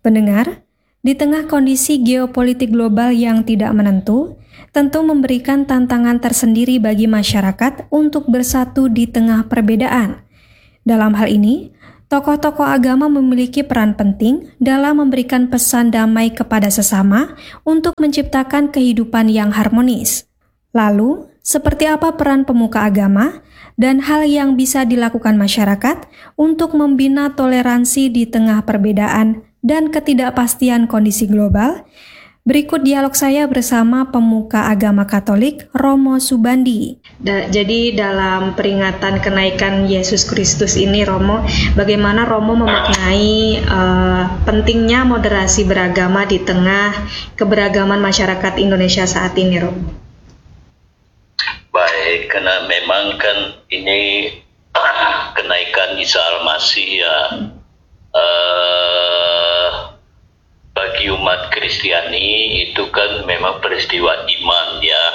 Pendengar, di tengah kondisi geopolitik global yang tidak menentu, tentu memberikan tantangan tersendiri bagi masyarakat untuk bersatu di tengah perbedaan. Dalam hal ini, tokoh-tokoh agama memiliki peran penting dalam memberikan pesan damai kepada sesama untuk menciptakan kehidupan yang harmonis. Lalu, seperti apa peran pemuka agama dan hal yang bisa dilakukan masyarakat untuk membina toleransi di tengah perbedaan dan ketidakpastian kondisi global? Berikut dialog saya bersama pemuka agama Katolik Romo Subandi. Jadi dalam peringatan kenaikan Yesus Kristus ini, Romo, bagaimana Romo memaknai pentingnya moderasi beragama di tengah keberagaman masyarakat Indonesia saat ini, Romo? Baik, karena memang kan ini kenaikan Isa Al-Masih ya. Bagi umat Kristiani itu kan memang peristiwa iman ya.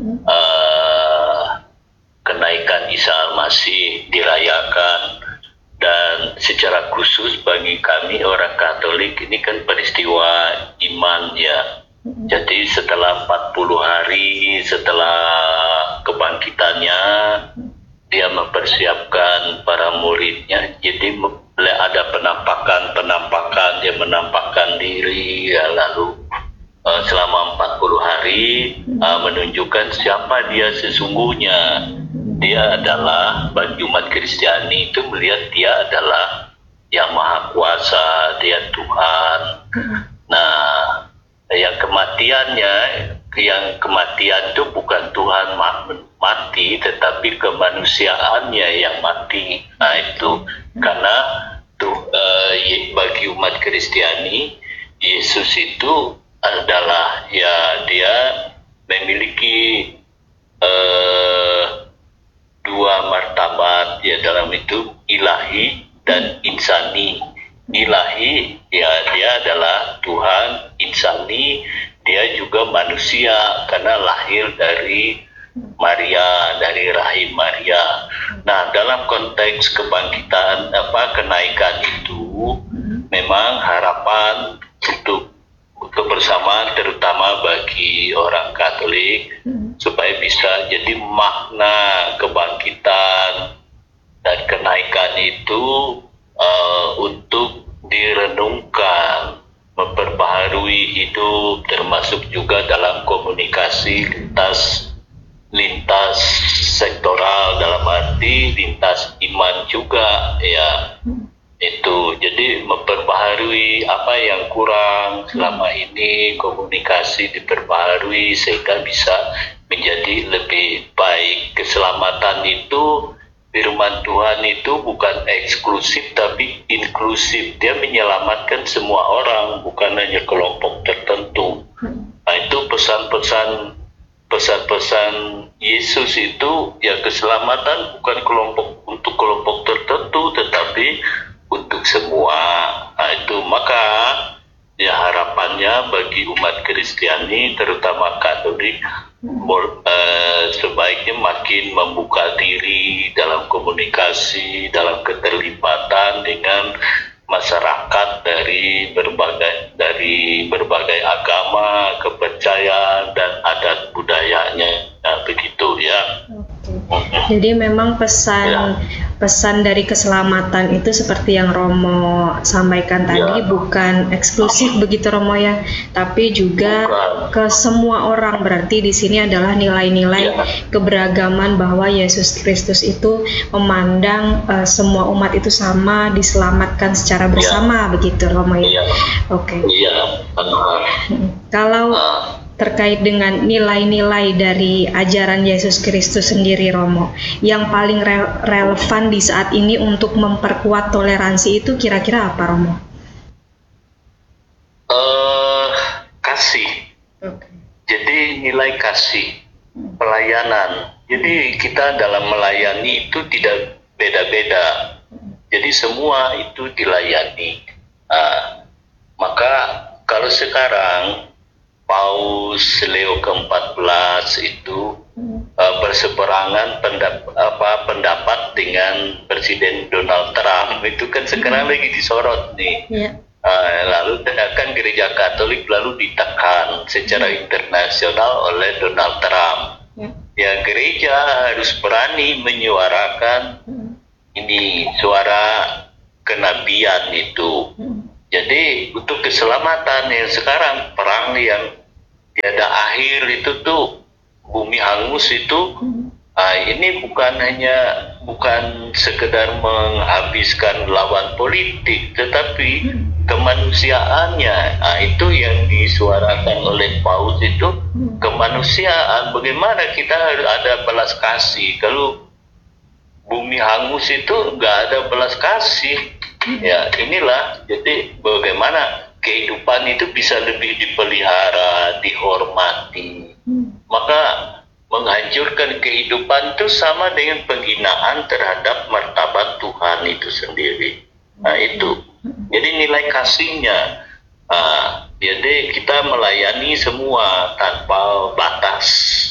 Kenaikan Isa Al-Masih dirayakan, dan secara khusus bagi kami orang Katolik ini kan peristiwa iman ya. Jadi setelah 40 hari setelah kebangkitannya, dia mempersiapkan para muridnya. Jadi ada penampakan, dia menampakkan diri ya, lalu selama 40 hari menunjukkan siapa dia sesungguhnya. Dia adalah, bagi umat Kristiani itu melihat dia adalah yang maha kuasa, dia Tuhan. Nah, yang kematian itu bukan Tuhan mati, tetapi kemanusiaannya yang mati. Nah itu karena bagi umat Kristiani, Yesus itu adalah ya, dia memiliki dua martabat ya, dalam itu ilahi dan insani. Ilahi ya, dia adalah Tuhan. Insani, dia juga manusia karena lahir dari Maria, dari rahim Maria. Nah, dalam konteks kebangkitan kenaikan itu memang harapan untuk kebersamaan, terutama bagi orang Katolik, supaya bisa jadi makna kebangkitan dan kenaikan itu untuk direnungkan, memperbaharui hidup, termasuk juga dalam komunikasi lintas sektoral, dalam arti lintas iman juga ya. Itu jadi memperbaharui apa yang kurang selama ini, komunikasi diperbaharui sehingga bisa menjadi lebih baik. Keselamatan itu, firman Tuhan itu bukan eksklusif tapi inklusif. Dia menyelamatkan semua orang, bukan hanya kelompok tertentu. Nah, itu pesan-pesan Yesus itu ya, keselamatan bukan untuk kelompok tertentu tetapi untuk semua. Nah, itu maka ya harapannya bagi umat Kristiani, terutama Katolik, sebaiknya makin membuka diri dalam komunikasi, dalam keterlibatan dengan masyarakat dari berbagai agama, kepercayaan dan adat budayanya. Nah, begitu ya. Jadi memang pesan dari keselamatan itu seperti yang Romo sampaikan tadi, bukan eksklusif begitu Romo ya, tapi juga ke semua orang. Berarti di sini adalah nilai-nilai keberagaman, bahwa Yesus Kristus itu memandang semua umat itu sama, diselamatkan secara bersama, begitu Romo ya. Oke. Kalau terkait dengan nilai-nilai dari ajaran Yesus Kristus sendiri, Romo, yang paling relevan di saat ini untuk memperkuat toleransi itu kira-kira apa, Romo? Kasih. Jadi nilai kasih, pelayanan. Jadi kita dalam melayani itu tidak beda-beda. Jadi semua itu dilayani. Maka kalau sekarang Paus Leo ke-14 itu berseberangan pendapat dengan Presiden Donald Trump, itu kan sekarang lagi disorot nih. lalu kan gereja Katolik lalu ditekan secara internasional oleh Donald Trump. Ya, gereja harus berani menyuarakan ini suara kenabian itu. Jadi untuk keselamatan yang sekarang perang yang tiada akhir itu tuh, bumi hangus itu, ini bukan sekedar menghabiskan lawan politik, tetapi kemanusiaannya. Itu yang disuarakan oleh Paus itu, kemanusiaan. Bagaimana kita harus ada belas kasih. Kalau bumi hangus itu nggak ada belas kasih. Ya, inilah. Jadi bagaimana kehidupan itu bisa lebih dipelihara, dihormati. Maka menghancurkan kehidupan itu sama dengan penghinaan terhadap martabat Tuhan itu sendiri. Itu. Jadi nilai kasihnya. Jadi kita melayani semua tanpa batas.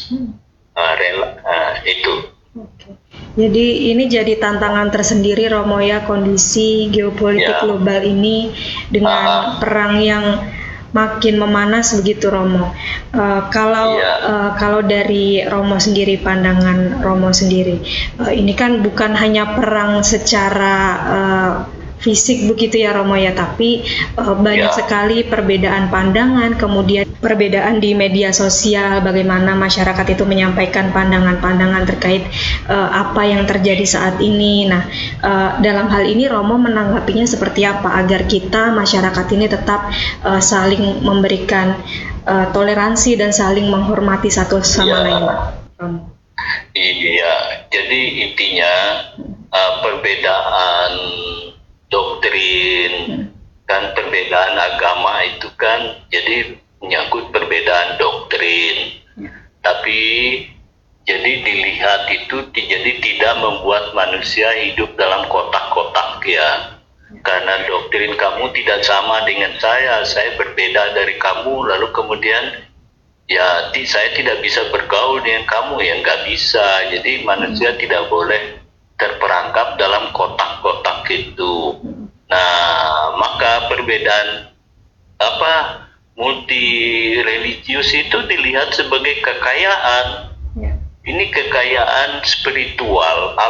Itu. Jadi ini jadi tantangan tersendiri, Romo, ya, kondisi geopolitik global ini dengan perang yang makin memanas begitu, Romo. Kalau dari Romo sendiri, pandangan Romo sendiri, ini kan bukan hanya perang secara fisik begitu ya, Romo, ya, tapi banyak sekali perbedaan pandangan, kemudian perbedaan di media sosial, bagaimana masyarakat itu menyampaikan pandangan-pandangan terkait apa yang terjadi saat ini. Nah, dalam hal ini Romo menanggapinya seperti apa agar kita masyarakat ini tetap saling memberikan toleransi dan saling menghormati satu sama lain, Romo? Iya, jadi intinya perbedaan doktrin dan perbedaan agama itu kan jadi menyangkut perbedaan doktrin, tapi jadi dilihat itu jadi tidak membuat manusia hidup dalam kotak-kotak, ya, karena doktrin kamu tidak sama dengan saya berbeda dari kamu, lalu kemudian ya saya tidak bisa bergaul dengan kamu, ya nggak bisa. Jadi manusia tidak boleh terperangkap dalam kotak-kotak itu. Nah, maka perbedaan multi religius itu dilihat sebagai kekayaan. Ini kekayaan spiritual.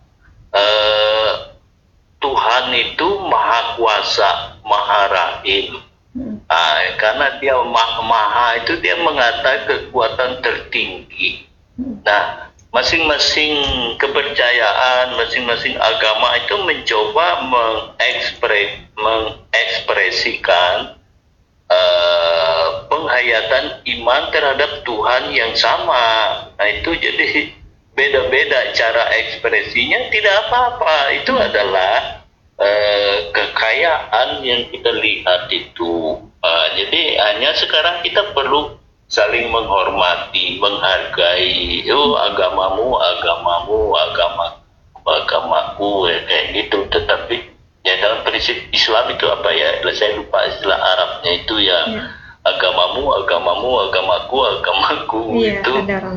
Tuhan itu maha kuasa, maha rahim. Karena dia maha itu dia mengatakan kekuatan tertinggi. Nah, masing-masing kepercayaan, masing-masing agama itu mencoba mengekspresikan penghayatan iman terhadap Tuhan yang sama. Nah, itu jadi beda-beda cara ekspresinya, tidak apa-apa. Itu adalah kekayaan yang kita lihat itu. Jadi hanya sekarang kita perlu saling menghormati, menghargai. Agamamu, agamaku, kayak gitu. Tetapi ya dalam prinsip Islam itu apa ya? Saya lupa istilah Arabnya itu ya. Agamamu, agamaku, itu.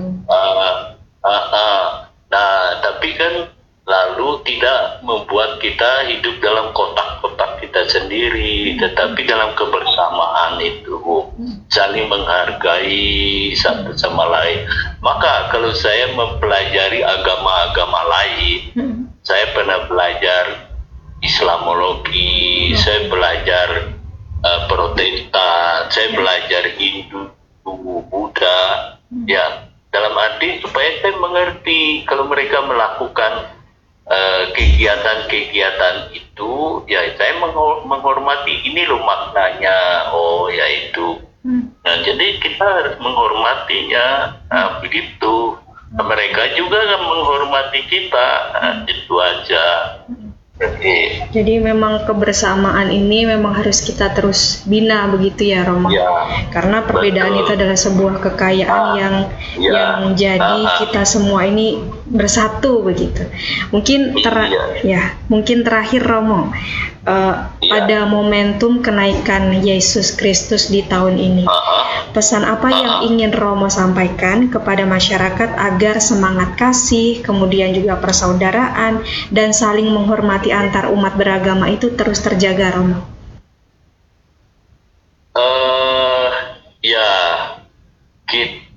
Nah, tapi kan lalu tidak membuat kita hidup dalam kotak-kotak kita sendiri, tetapi dalam kebersamaan itu saling menghargai satu sama lain. Maka kalau saya mempelajari agama-agama lain, saya pernah belajar Islamologi, saya belajar Protestan, saya belajar Hindu, Buddha, ya, dalam arti supaya saya mengerti kalau mereka melakukan kegiatan-kegiatan itu, ya saya menghormati, ini loh maknanya, ya itu. Nah, jadi kita harus menghormatinya, begitu. Mereka juga menghormati kita, itu aja. Jadi memang kebersamaan ini memang harus kita terus bina begitu ya, Romo. Karena perbedaan itu adalah sebuah kekayaan yang jadi kita semua ini bersatu begitu. Mungkin terakhir, Romo, pada momentum kenaikan Yesus Kristus di tahun ini, pesan apa yang ingin Romo sampaikan kepada masyarakat agar semangat kasih, kemudian juga persaudaraan dan saling menghormati antar umat beragama itu terus terjaga, Romo?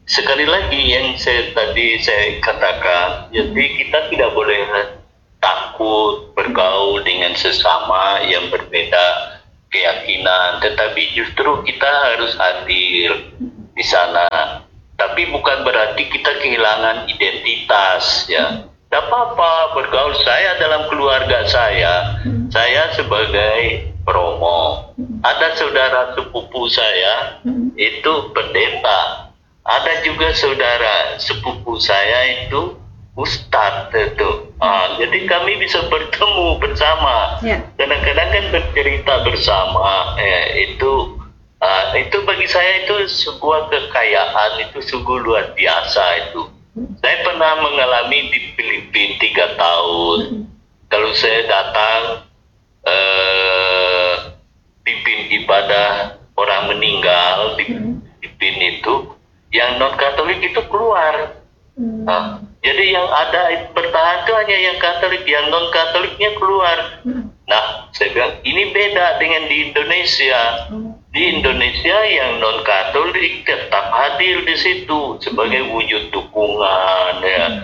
sekali lagi yang tadi saya katakan, jadi kita tidak boleh takut bergaul dengan sesama yang berbeda keyakinan, tetapi justru kita harus adil di sana. Tapi bukan berarti kita kehilangan identitas, ya. Tidak apa-apa bergaul. Saya dalam keluarga saya sebagai Romo. Ada saudara sepupu saya itu pendeta. Ada juga saudara sepupu saya itu ustadz itu. Jadi kami bisa bertemu bersama. Kadang-kadang kan bercerita bersama. Itu bagi saya itu sebuah kekayaan, itu sungguh luar biasa itu. Saya pernah mengalami di Filipina 3 tahun. Kalau saya datang pimpin ibadah orang meninggal di Filipina itu, yang non-Katolik itu keluar. Jadi yang ada bertahan itu hanya yang Katolik, yang non-Katoliknya keluar. Nah, saya bilang ini beda dengan di Indonesia. Di Indonesia yang non-Katolik tetap hadir di situ sebagai wujud dukungan, ya.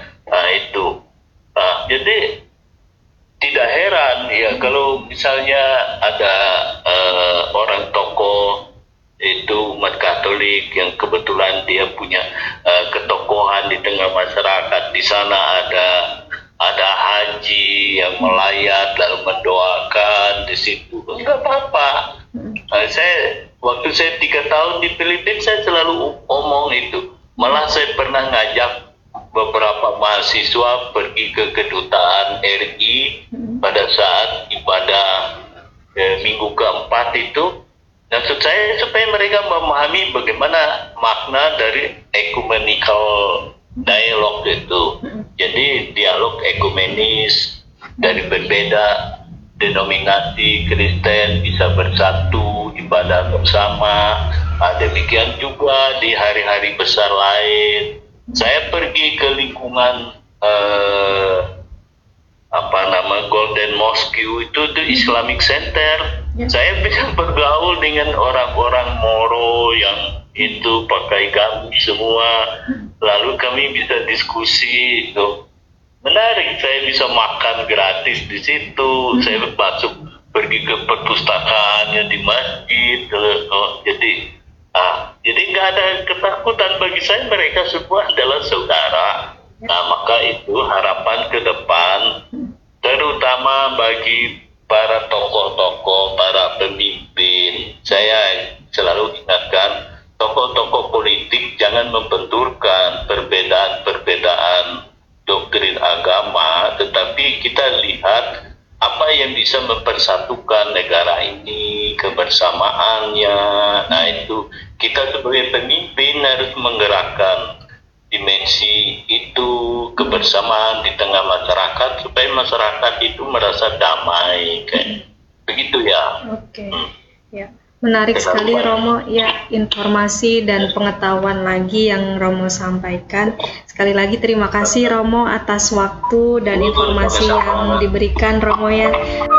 Jadi tidak heran ya kalau misalnya ada orang tokoh itu umat Katolik yang kebetulan dia punya ketokohan di tengah masyarakat. Di sana ada haji yang melayat lalu mendoakan di situ, nggak apa-apa. Waktu saya 3 tahun di Filipina, saya selalu omong itu. Malah saya pernah ngajak beberapa mahasiswa pergi ke kedutaan RI pada saat ibadah minggu keempat itu. Maksud saya supaya mereka memahami bagaimana makna dari ecumenical dialog itu. Jadi dialog ekumenis dari berbeda denominasi Kristen bisa bersatu, ibadah bersama. Demikian juga di hari-hari besar lain. Saya pergi ke lingkungan Golden Mosque itu Islamic Center. Saya bisa bergaul dengan orang-orang Moro yang itu pakai gamis semua. Lalu kami bisa diskusi itu. Menarik, saya bisa makan gratis di situ. Saya pergi ke perpustakaannya di masjid. Jadi nggak ada ketakutan bagi saya. Mereka semua adalah saudara. Nah, maka itu harapan ke depan, terutama bagi para tokoh-tokoh, para pemimpin. Saya selalu ingatkan, tokoh-tokoh politik jangan membenturkan perbedaan doktrin agama, tetapi kita lihat apa yang bisa mempersatukan negara ini, kebersamaannya. Nah, itu kita sebagai pemimpin harus menggerakkan dimensi itu, kebersamaan di tengah masyarakat supaya masyarakat itu merasa damai, kayak begitu ya. Oke. Ya. Menarik sekali Romo, ya, informasi dan pengetahuan lagi yang Romo sampaikan. Sekali lagi terima kasih Romo atas waktu dan informasi yang diberikan Romo, ya.